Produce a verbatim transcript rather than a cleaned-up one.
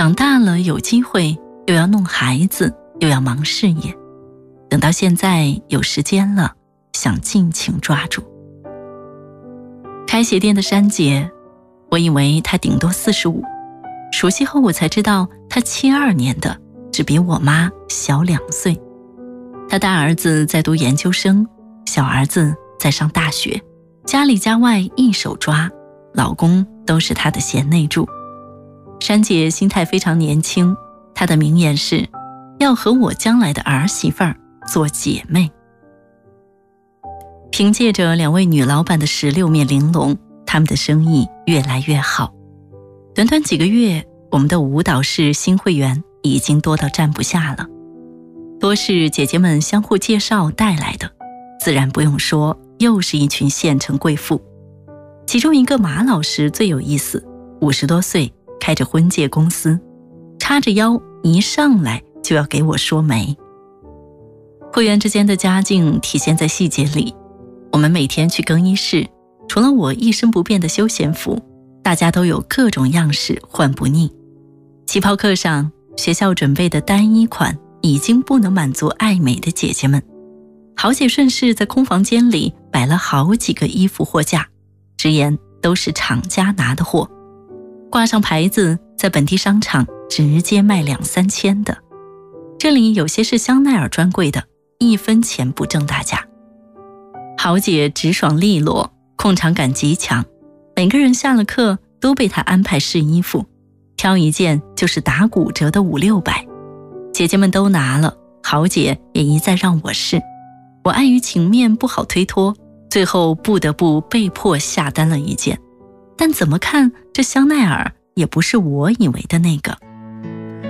长大了有机会，又要弄孩子，又要忙事业，等到现在有时间了，想尽情抓住。开鞋店的珊姐，我以为她顶多四十五，熟悉后我才知道她七二年的，只比我妈小两岁。她大儿子在读研究生，小儿子在上大学，家里家外一手抓，老公都是她的贤内助。珊姐心态非常年轻，她的名言是要和我将来的儿媳妇儿做姐妹。凭借着两位女老板的十六面玲珑，他们的生意越来越好。短短几个月，我们的舞蹈室新会员已经多到站不下了，多是姐姐们相互介绍带来的，自然不用说，又是一群县城贵妇。其中一个马老师最有意思，五十多岁，开着婚介公司，叉着腰一上来就要给我说媒。会员之间的家境体现在细节里，我们每天去更衣室，除了我一身不变的休闲服，大家都有各种样式换不腻。旗袍课上，学校准备的单一款已经不能满足爱美的姐姐们，豪姐顺势在空房间里摆了好几个衣服货架，直言都是厂家拿的货，挂上牌子，在本地商场直接卖两三千的。这里有些是香奈儿专柜的，一分钱不挣大价。豪姐直爽利落，控场感极强，每个人下了课都被她安排试衣服，挑一件就是打骨折的五六百。姐姐们都拿了，豪姐也一再让我试，我碍于情面不好推脱，最后不得不被迫下单了一件。但怎么看这香奈儿也不是我以为的那个。